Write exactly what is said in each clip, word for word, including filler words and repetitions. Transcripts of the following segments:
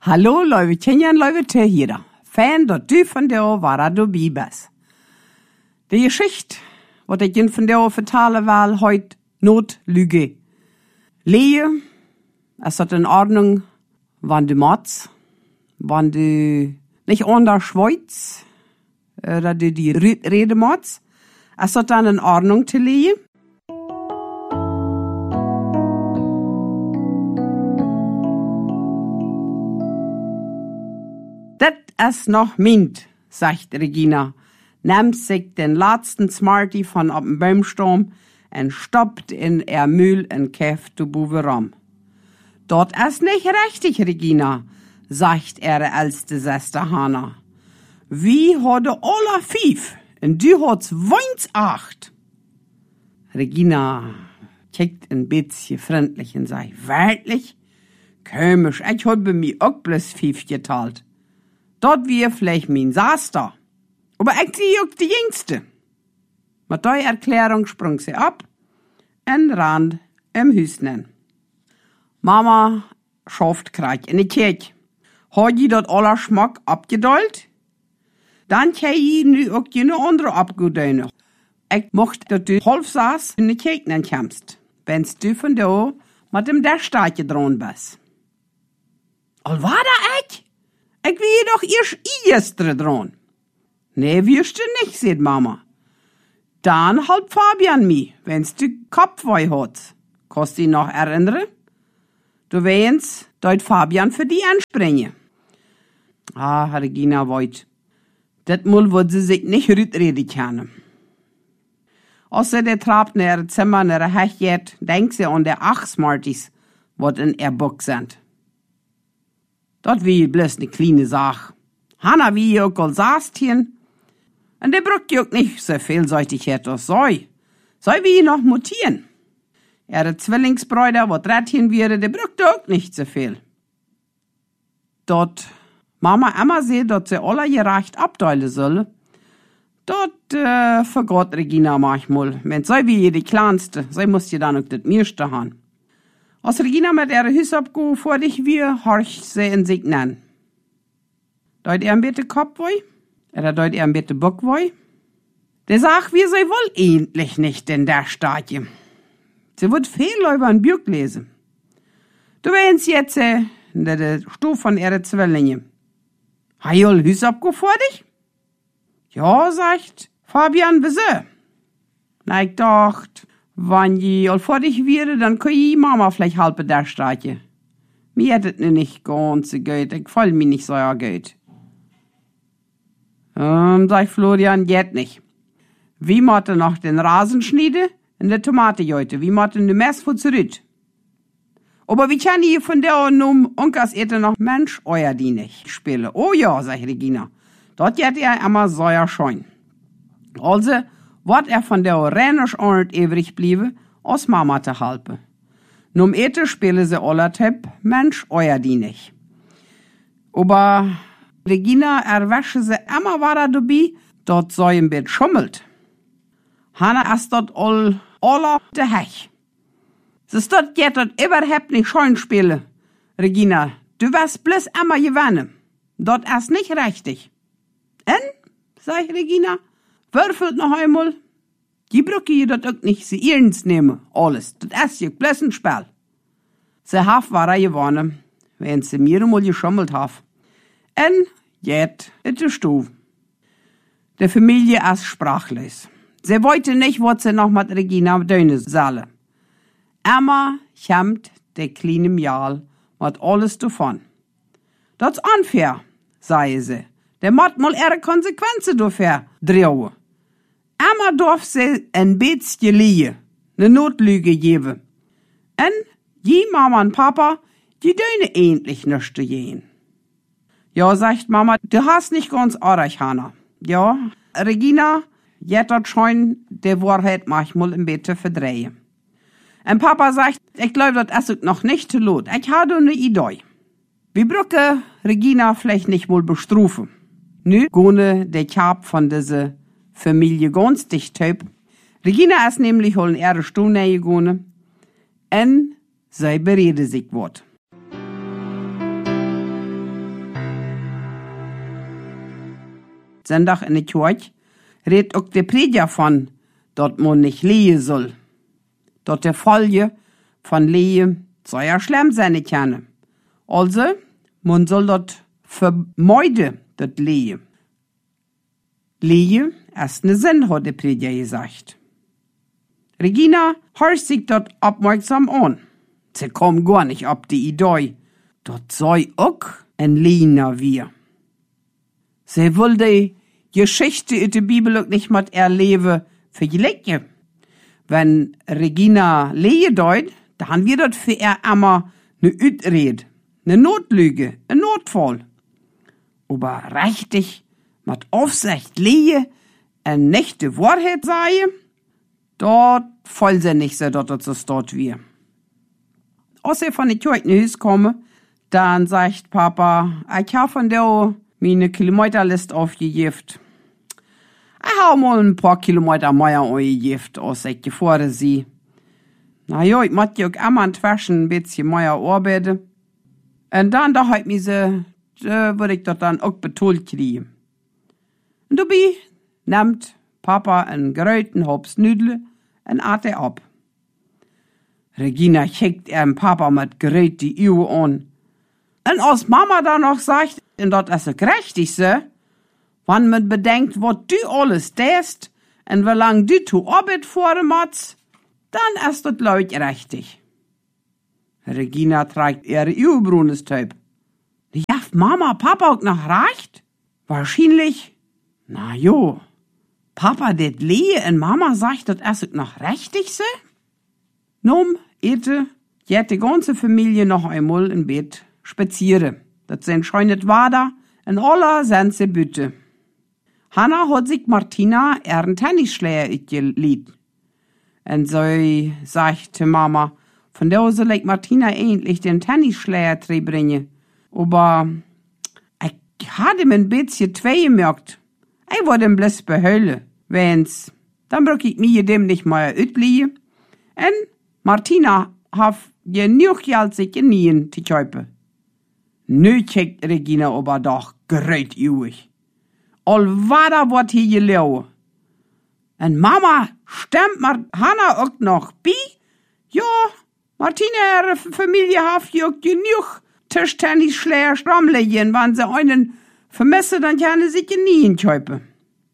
Hallo, Leute, Tjenjan, Leute, Tjehira. Fan, dat du von der war du bibes. Die Geschichte, wat ich von der vertalen will, heut Notlüge. Lehe, es hat in Ordnung, wann du mats, wann du nicht an der Schweiz, oder du die Rede mats, es hat dann in Ordnung zu lehen. Das ist noch mint, sagt Regina, nimmt sich den letzten Smarty von ab dem Baumstamm und stoppt in er Mühl und käft du Buberam. Dort ist nicht richtig, Regina, sagt ihre älteste Schwester Hanna. Wie hat alle fief und du hat's weins acht. Regina kickt ein bisschen freundlich und sagt, wirklich? Komisch, ich hab bei mir auch bloß fief geteilt. Dort wie vielleicht mein Saster. Aber ich sie auch die Jüngste. Mit der Erklärung sprang sie ab und rannt im Hüsnen. Mama schafft kreig in die Kirche. Hat die dort aller Schmack abgedollt? Dann kann ich nu auch jene andere abgedollen. Ich mocht, dass du halb saß in die Kirche kommst, wenn's du von da mit dem Dachsteige dran bist. All war da ich? Ich will doch erst Iestre dran. Nee, wirst du nicht, sagt Mama. Dann halb Fabian mi, wenn's du Kopfweh hat. Kannst du dich noch erinnern? Du weinst, deut Fabian für die anspringen. Ah, Regina weut. Dat Mul wird sie sich nicht rütreden können. Außer der trabt in ihre Zimmer, in ihre Hech jet, denkt sie an der acht Smarties, wat in ihr Buch sind. Dort wie bloß ne kleine Sach. Hanna wie auch all Saastien. Und der braucht auch nicht so Vielseitigkeit als sei. Sei wie noch mutieren. Ihre Zwillingsbrüder, wat Rädchen wäre, der braucht auch nicht so viel. Dort Mama immer sieht, dass sie alle gerecht abteilen soll, dort äh, vergott Regina manchmal. Wenn sei wie die Kleinste, sie muss ja dann auch das meiste haben. Als Regina mit ihrer Hüs abgo vor dich wir, horch sie in sich nennen. Deut ihr ein bisschen Kopfweh? Oder deut ihr ein bisschen Bockweh? Der sagt, wir sei wohl endlich nicht in der Stadie. Sie wird viel über ein Buch lesen. Du weinst jetzt äh, in der Stufe von ihrer Zwillinge. Heil Hüs abgo vor dich? Ja, sagt Fabian, wieso? Na, ich dacht, wenn je all vor dich wäre, dann kann ich Mama vielleicht halbe der Streiche. Mir hättet ne nicht ganz so gut, ich fall mir nicht so ja gut. Ähm, sag Florian, geht nicht. Wie matte noch den Rasen schniede und de Tomate heute, wie matte ne Mess von zurück. Aber wie kann ich von der Num Onkas ete noch Mensch, euer die nicht spielen? Oh ja, sag Regina, dort jet er immer so ja scheun. Also, wat er von der Renisch Ort übrig bliebe, aus Mama zu halten. Num ete spiele sie aller Tipp, Mensch, euer die nicht. Aber Regina erwäsche sie immer weiter dabei, dort so ein Bett schummelt. Hanna ist dort all, aller de Hech. Sie ist dort geht dort überhaupt nicht schön spielen. Regina, du wirst bloß immer gewinnen. Dort ist nicht richtig. En, sag Regina, würfelt noch einmal. Die Brücke je dort auch nicht sie ernst nehmen, alles. Das ist ja bloß ein Spiel. Sie haf war er gewonnen, wenn sie mir einmal geschummelt haf. En, jet, in der Stube. Die Familie ist sprachlos. Sie wollte nicht, was sie noch mit Regina döne solle. Emma kämmt der kleine Mjal mit alles davon. Das ist unfair, sei sie. Der muss mal ihre Konsequenzen dafür drehen. Emma darf sie ein bisschen liegen, ne Notlüge geben. Und die Mama und Papa, die döne endlich nichts gehen. Ja, sagt Mama, du hast nicht ganz arg, Hanna. Ja, Regina, jet dort schon der Wahrheit manchmal ein bisschen verdrehen. Und Papa sagt, ich glaube, das ist noch nicht zu lot. Ich habe eine Idee. Wir brücken Regina vielleicht nicht wohl bestrufen. Nu gone der Kap von dieser Familie ganz dicht typ. Regina ist nämlich holen ihre Stunde gegangen. Und sie berede sich wort. Sonntag in der Kirche, redet auch der Prediger von, dort man nicht lehen soll. Dort der Folge von Lehe soll ja schlimm sein können. Also, man soll dort vermeiden, dort Lehe. Lehe ist ne Sinn, hat der Prediger gesagt. Regina hört sich dort aufmerksam an. Sie kommt gar nicht ab die Idee, dort soll auch ein Lehner wir. Sie will die Geschichte in der Bibel auch nicht mit erleben für die Lecke. Wenn Regina Lehe deut, dann wird dort für er immer ne Ütrede, ne Notlüge, ein Notfall. Aber richtig mit Aufsicht Lehe, eine nächte Wahrheit sei, dort voll sie nicht so, dort so dort wir. Als er von der Kirche nach Hause komme, dann sagt Papa, ich habe von der meine Kilometerliste aufgegeben. Ich habe mal ein paar Kilometer mehr aufgegeben, als ich gefahren sie. Na ja, ich muss ja auch immer inzwischen ein bisschen mehr arbeiten. Und dann dachte ich mir so, da würde ich das dann auch betont kriegen. Und dabei nimmt Papa einen geröllten Hopf Nüdel und ate er ab. Regina schickt ihrem Papa mit gerät die Uhr an. Und als Mama dann noch sagt, und das ist so gerechtig so, wenn man bedenkt, was du alles tust und wie lang du zu Arbeit fahren musst, dann ist das laut richtig. Regina trägt ihre Uhrbrunnestöp. Die hat Mama, Papa auch noch recht? Wahrscheinlich. Na jo, Papa det Lehe und Mama sagt, das ist auch noch richtig so? Nun, ete, geht die ganze Familie noch einmal im Bett spazieren. Das sind scheunet Wader und alle sind sie Bütte. Hanna hat sich Martina ihren Tennisschläger geliehen. Und so sagte Mama, von der soll ich Martina eigentlich den Tennisschläger bringen. Aber ich hatte mir ein bisschen zwei gemerkt. Ich wollte ihn bloß behöllen. Wenn's, dann brauch ich mir dem nicht mal utliehen. Und Martina hat genug Geld sich genien zu kaufen. Nu checkt Regina aber doch gerät uwig. All wada wat hier gelaufen. Und Mama stimmt mar Hanna auch noch bi? Ja, Martina, ihre Familie hat ja genug Tischtennisschläger strammlegen, wenn sie einen vermissen, dann kann sie sich nie kaufen.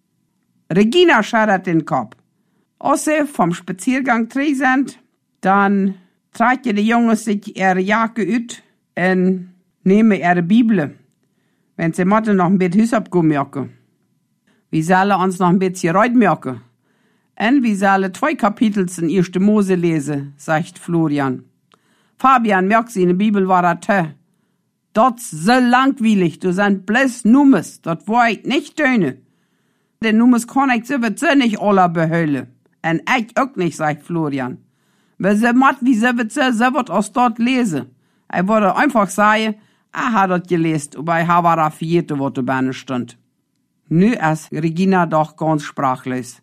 Regina schadert den Kopf. Als sie vom Spaziergang drei sind, dann tragen die Jungs sich ihre Jacke ut und nehmen ihre Bibel, wenn sie Mathe noch ein bisschen Hüsabgum merken. Wir sollen uns noch ein bisschen Reut merken. Und wir sollen zwei Kapitel in erste Mose lesen, sagt Florian. Fabian, merkt sie, in der Bibel war das tö. Das ist so langweilig, du sind bloß Nummes, das war ich nicht töne. Den Nummes kann ich so nicht alle behöllen. Und ich auch nicht, sagt Florian. Wenn sie matt wie sie wird, sie wird aus dort lesen. Ich würde einfach sagen, ich habe das gelesen, aber ich habe raffiert, was da bei stand. Nu ist Regina doch ganz sprachlos.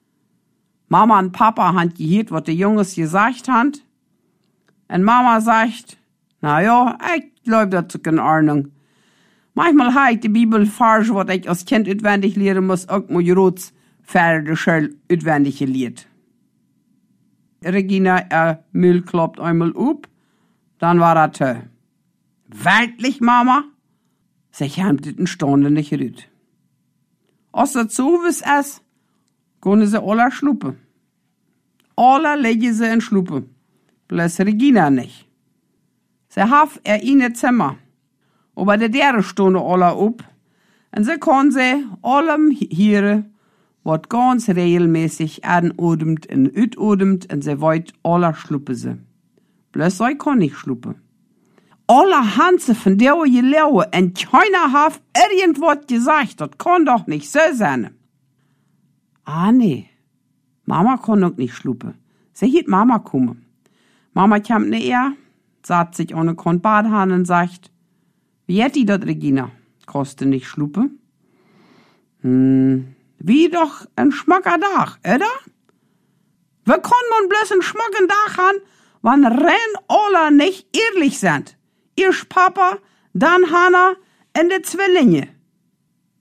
Mama und Papa haben gehört, was die Jungs gesagt haben. Und Mama sagt, na ja, ich glaube, das ist in Ordnung. Manchmal habe ich die Bibel falsch, was ich als Kind auswendig lernen muss, auch mal Rots Pferde schön auswendig gelehrt. Regina, ihr Müll kloppt einmal up, dann war das tö. Wirklich, Mama? Sie haben das eine Stunde nicht rührt. Als das so ist es, können sie alle schlupen. Alle legen sie in Schlupen. Bloß Regina nicht. Sie hat er in ihr Zimmer. Aber der derde Stunde alle up. Und sie kann sie allem hören, was ganz regelmäßig anodemt und utodemt, und sie weit alle schlupen sie. Bloß sie kann nicht schlupen. Alle Hanse von der gelaufen und keiner hat irgendwas gesagt. Das kann doch nicht so sein. Ah, nee. Mama kann doch nicht schlupen. Sie hielt Mama kommen. Mama kommt näher, sagt sich ohne Kon Badhahn und sagt, wie hätt die dort, Regina? Kostet nicht schlupen? Hm, wie doch ein schmacker Dach, oder? Wie kann man bloß ein schmacken Dach haben, wenn Renn alle nicht ehrlich sind? Erst Papa, dann Hanna und die Zwillinge.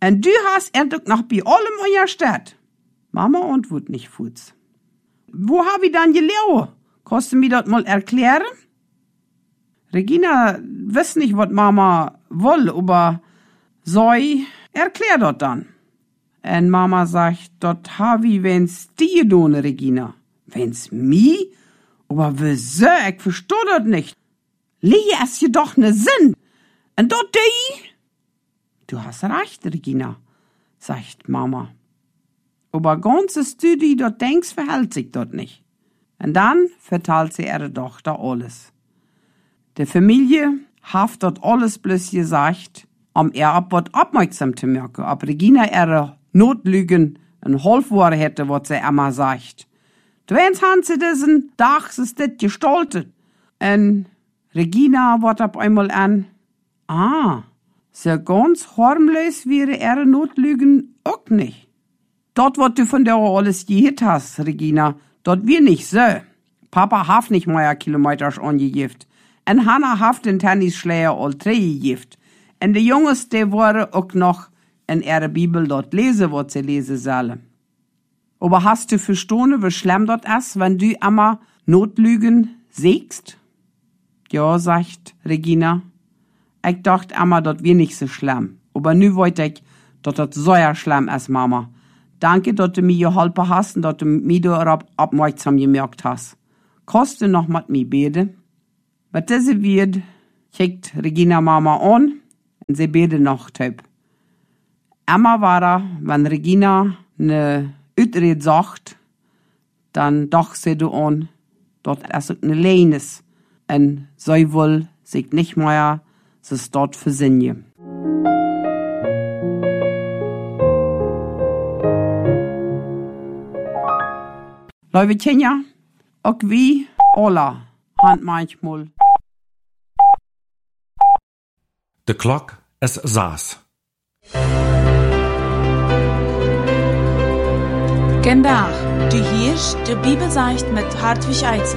Und du hast endlich noch bei allem in der Stadt. Mama antwortet nicht fuß. Wo hab ich dann gelaufen? Kannst du mir das mal erklären? Regina weiß nicht, was Mama will, aber soll erklär das dann. Und Mama sagt, dort hab ich wenn's dir tun, Regina. Wenn's mi? Aber wieso? Ich versteh das nicht. Lie es je doch ne Sinn. Und dort die? Du hast recht, Regina, sagt Mama. Aber ganzes du die dort denkst, verhält sich dort nicht. Und dann verteilt sie ihre Tochter alles. Der Familie haft dort alles bloß gesagt, um er ab wat aufmerksam zu merken, ob Regina ihre Notlügen ein Holfwort hätte, was sie immer sagt. Twens han sie diesen Dach ist das gestaltet. Und Regina wird ab einmal an, ah, so ganz harmlos wäre ihre Notlügen auch nicht. Dort, was du von der alles gehört hast, Regina, dort wir nicht so. Papa haft nicht mehr Kilometer angegift. Und Hanna haft den Tennisschläger all drei gegift. Und die Jungs, die waren auch noch in ihrer Bibel dort lesen, was sie lesen sollen. Aber hast du verstanden, wie schlimm dort ist, wenn du immer Notlügen siehst? Ja, sagt Regina. Ich dachte immer, dort wir nicht so schlimm. Aber nu wollte ich, dass das so ja schlimm ist, Mama. Danke, dass du mir geholfen hast und dass du mir darauf aufmerksam gemerkt hast. Kannst du noch mit mir beten? Mit dieser wird kickt Regina Mama an und sie betet noch typ. Immer war da, wenn Regina ne Utred sagt, dann doch sie du an, dort ist ne Leines und sie will sich nicht mehr so dort versinnen. Leute Kinder, auch wie alle haben manchmal. De klok is zes. Gendag, du hierst de Bibel sagt mit Hartwig Eitzel.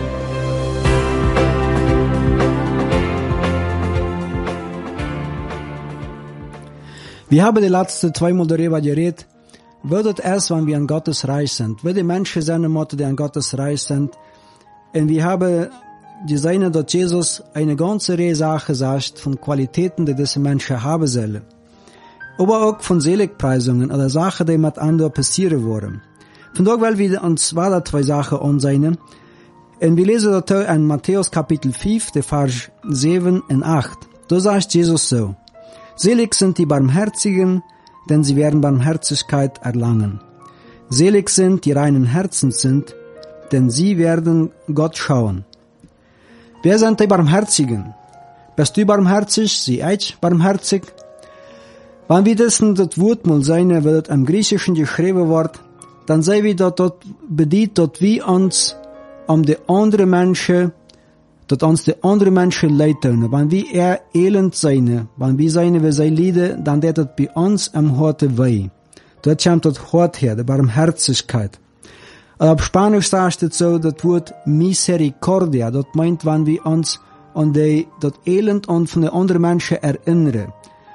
Wir haben die letzten zweimal darüber geredet, wird es erst, wenn wir an Gottes Reich sind, wie die Menschen sein Motto, die an Gottes Reich sind. Und wir haben gesehen, dass Jesus eine ganze Reihe Sachen sagt von Qualitäten, die diese Menschen haben sollen. Aber auch von Seligpreisungen oder Sachen, die mit anderen passieren wollen. Von daher wollen wir uns weiter zwei Sachen ansehen. Und wir lesen dazu in Matthäus Kapitel fünf, die Vers sieben und acht. Da sagt Jesus so: Selig sind die Barmherzigen, denn sie werden Barmherzigkeit erlangen. Selig sind die reinen Herzens sind, denn sie werden Gott schauen. Wer sind die Barmherzigen? Bist du barmherzig? Sie ich barmherzig? Wenn wir dessen das Wort mal sehen, wie das im Griechischen geschrieben wird, dann sehen wir, dass das bedeutet, dass wir uns um die anderen Menschen, dass uns die anderen Menschen leid tun. Wenn wir eher elend sein, wenn wir sein, wie sie leiden, dann wird das bei uns am Harte weh. Dort kommt das Hart her, die Barmherzigkeit. Auf Spanisch sagt es so, das Wort Misericordia, das meint, wenn wir uns an die, das Elend und von den anderen Menschen erinnern.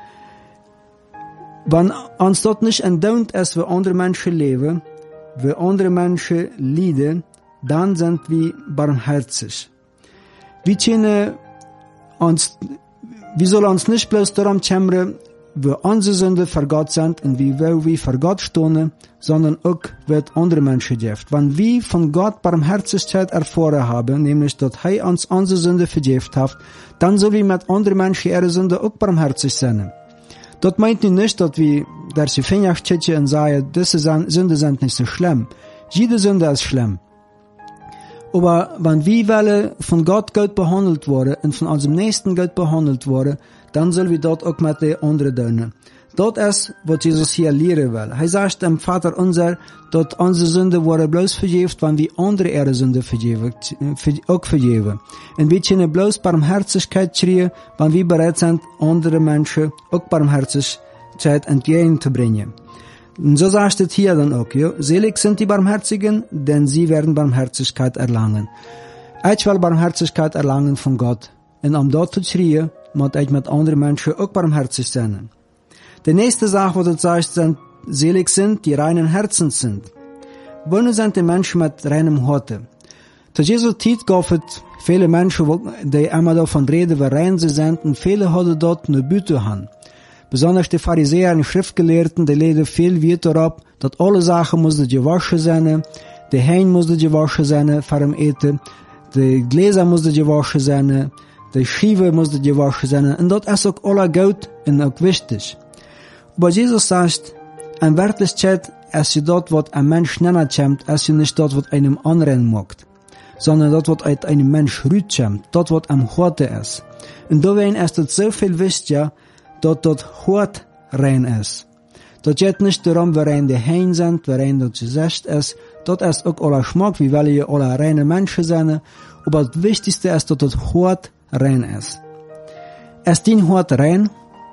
Wenn uns dort nicht entdauert ist, wie andere Menschen leben, wie andere Menschen leiden, dann sind wir barmherzig. Wir können uns, wir sollen uns nicht bloß darum kümmern, wie unsere Sünden für Gott sind und wie wir für Gott stehen, sondern auch, wie andere Menschen dürfen. Wenn wir von Gott Barmherzigkeit erfahren haben, nämlich, dass er uns unsere Sünde vergibt hat, dann sollen wir mit anderen Menschen ihre Sünde auch barmherzig sein. Das meint nicht, dass wir durch die Finger schützen und sagen, diese Sünde sind nicht so schlimm. Jede Sünde ist schlimm. Aber wenn wir wollen, von Gott gut behandelt worden und von unserem Nächsten gut behandelt worden, dann sollen wir dort auch mit den anderen tun. Das ist, was Jesus hier lehren will. Er sagt dem Vater unser, dass unsere Sünde wurde bloß vergeben, wenn wir andere ihre Sünde vergeben, auch vergeben. Und wir können bloß Barmherzigkeit kriegen, wenn wir bereit sind, andere Menschen auch Barmherzigkeit entgegenzubringen. Und so sagt es hier dann auch, ja, selig sind die Barmherzigen, denn sie werden Barmherzigkeit erlangen. Ich will Barmherzigkeit erlangen von Gott. Und um dort zu kriegen, muss ich mit anderen Menschen auch barmherzig sein. Die nächste Sache, wo das sagt, sind, selig sind, die reinen Herzens sind. Wann sind die Menschen mit reinem Horte? Zu Jesu Zeit gab es viele Menschen, die immer davon reden, wie rein sie sind, und viele hatten dort eine Büte haben. Besonders die Pharisäer und Schriftgelehrten, die leden viel Wert darauf, dass alle Sachen mussten gewaschen sein, die Hände mussten gewaschen sein vor dem Eten, die Gläser mussten gewaschen sein, die Schiefe mussten gewaschen sein, und das ist auch alles gut und auch wichtig. Aber Jesus sagt, in Wirklichkeit ist sie dort, was ein Mensch schneller kommt, ist sie nicht dort, was einem anderen macht, sondern dort, was aus einem Mensch rüberkommt, dort, was am Horte ist. Und deswegen ist es so viel wichtiger, dass dort Hort rein ist. Dort geht nicht darum, wie rein die Hände sind, wie rein das Gesicht ist. Dort ist auch aller Geschmack, wie weil ihr alle reine Menschen sind. Aber das Wichtigste ist, dass dort Hort rein ist. Ist dein Hort rein?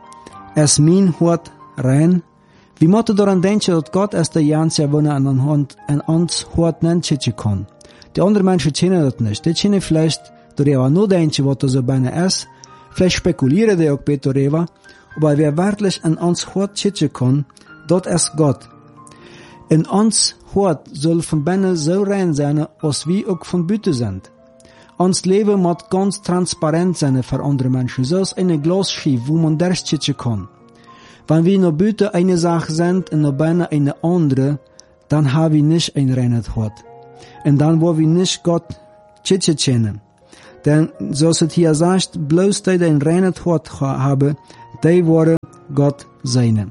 Ist mein Hort rein? Wie muss daran denken, dass Gott ist der Janse, wo er an uns Hort nicht kann. Die anderen Menschen kennen das nicht. Die kennen vielleicht darüber nur denken, was das so beinahe ist. Vielleicht spekulieren die auch darüber. Aber wer wirklich an uns Hort schützen kann, dort ist Gott. In uns Hort soll von binnen so rein sein, als wir auch von Büte sind. Uns Leben muss ganz transparent sein für andere Menschen, so als eine Glasscheibe, wo man durchschützen kann. Wenn wir nur Büte eine Sache sind und nur binnen eine andere, dann haben wir nicht ein reines Hort. Und dann wollen wir nicht Gott schützen. Denn, so es hier sagt, bloß die, die ein reines Hort haben, die wollen Gott seine.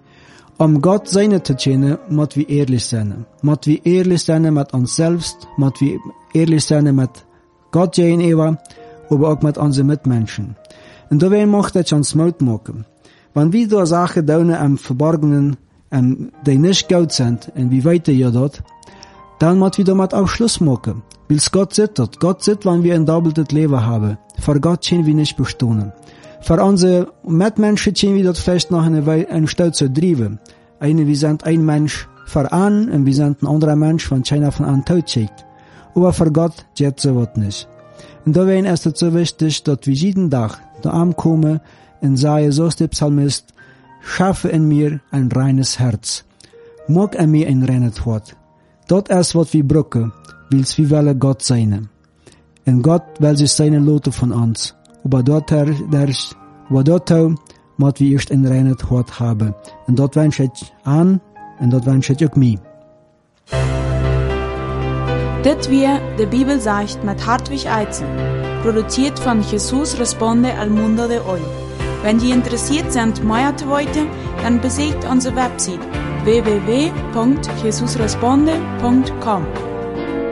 Um Gott seine zu kennen, müssen wir ehrlich sein. Müssen wir ehrlich sein mit uns selbst, müssen wir ehrlich sein mit Gott gegenüber, aber auch mit unseren Mitmenschen. Und dabei möchte ich uns Mut machen. Wenn wir da Sachen tun am Verborgenen, um, die nicht gut sind, und wie weiter ja dort, dann müssen wir damit auch Schluss machen. Weil Gott sieht das. Gott sieht, wenn wir ein doppeltes Leben haben. Für Gott können wir nicht bestehen. Für unsere Mitmenschen können wir das vielleicht noch eine, eine Stelle zu treiben. Eine, wir sind ein Mensch für an, und wir sind ein anderer Mensch, wenn keiner von an tot schickt. Aber für Gott geht so was nicht. Und deswegen ist es so wichtig, dass wir jeden Tag da ankommen und sagen, so ist der Psalmist, schaffe in mir ein reines Herz. Mag in mir ein reines Wort. Das ist, was wir brauchen, weil wir wollen Gott sein. Und Gott will sich seine Lote von uns. Aber dort, aber dort, muss wir erst ein reines Wort haben. Und dort wünsche ich an, und dort wünsche ich auch mir. Das wir die Bibel sagt mit Hartwig Eizen, produziert von Jesus Responde al Mundo de Hoy. Wenn Sie interessiert sind, mehr zu wissen, dann besucht unsere Website w w w punkt jesus responde punkt com.